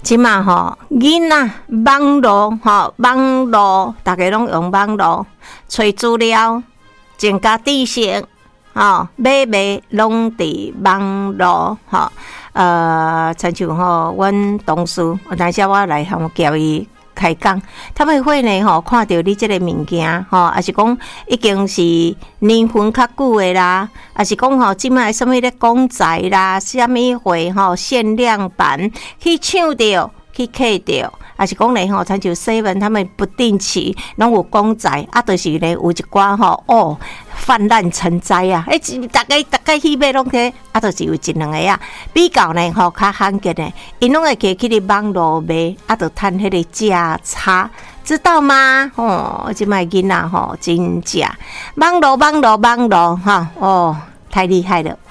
即嘛吼，囡仔网络吼，网络大家拢用网络找资料、增加知识，吼，买卖拢伫网络吼。亲像吼，阮同事，等下我来向叫伊开讲，他们会呢吼，看到你即个物件吼，还是讲已经是年份较久的啦，还是讲吼，即摆什么咧公仔啦，什么会吼限量版去抢着。去刻掉，还是讲咧吼，亲像 7他们不定期拢有公仔，啊，就是咧有一寡吼泛滥成灾啊！大家去买拢去，啊，就是有一两个啊，比较呢吼较罕见的，因拢会去伫网络买，啊，就趁迄个价差。知道吗？即摆囡仔吼真假，网络哈，太厉害了。